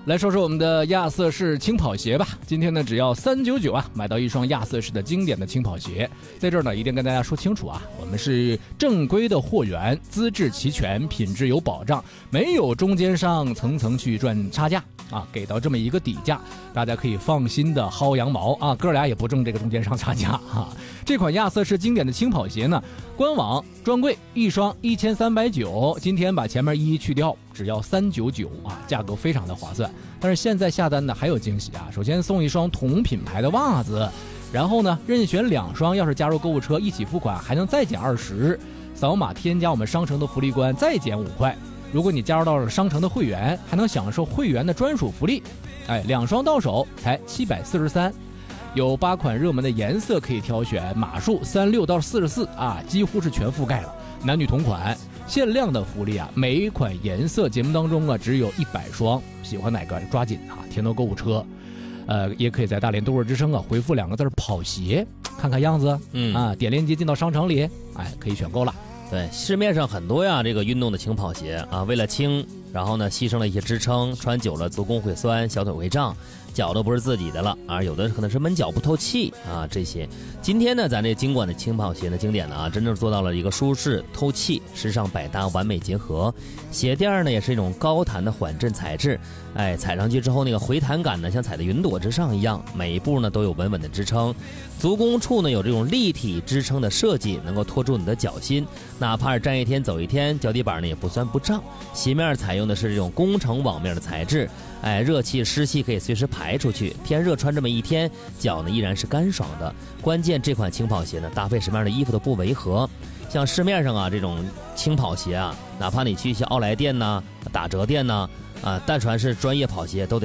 来说说我们的亚瑟士轻跑鞋吧。今天呢，只要399啊，买到一双亚瑟士的经典的轻跑鞋。在这儿呢，一定跟大家说清楚啊，我们是正规的货源，资质齐全，品质有保障，没有中间商层层去赚差价啊，给到这么一个底价，大家可以放心的薅羊毛啊，哥俩也不挣这个中间商差价啊。这款亚瑟士经典的轻跑鞋呢，官网专柜一双1390，今天把前面一去掉，只要399啊，价格非常的划算。但是现在下单呢还有惊喜啊，首先送一双同品牌的袜子，然后呢任选2双，要是加入购物车一起付款还能再减20，扫码添加我们商城的福利关再减5块。如果你加入到了商城的会员，还能享受会员的专属福利，2双到手才743。有8款热门的颜色可以挑选，码数36到44啊，几乎是全覆盖了，男女同款。限量的福利啊，每一款颜色节目当中啊只有100双，喜欢哪个抓紧啊，填到购物车。也可以在大连都市之声啊回复2个字跑鞋，看看样子，点链接进到商城里，可以选购了。 对，市面上很多呀，这个运动的轻跑鞋啊，为了轻，然后呢牺牲了一些支撑，穿久了足弓会酸，小腿会胀，脚都不是自己的了啊，有的可能是闷脚不透气啊，这些。今天呢，咱这经管的轻跑鞋的经典呢啊，真正做到了一个舒适、透气、时尚百搭完美结合。鞋垫呢也是一种高弹的缓震材质，踩上去之后那个回弹感呢，像踩在云朵之上一样，每一步呢都有稳稳的支撑。足弓处呢有这种立体支撑的设计，能够托住你的脚心，哪怕是站一天走一天，脚底板呢也不酸不胀。鞋面采用的是这种工程网面的材质，热气湿气可以随时排出去，天热穿这么一天，脚呢依然是干爽的。关键这款轻跑鞋呢，搭配什么样的衣服都不违和。像市面上啊这种轻跑鞋啊，哪怕你去一些奥莱店呐、打折店呐，但凡是专业跑鞋都得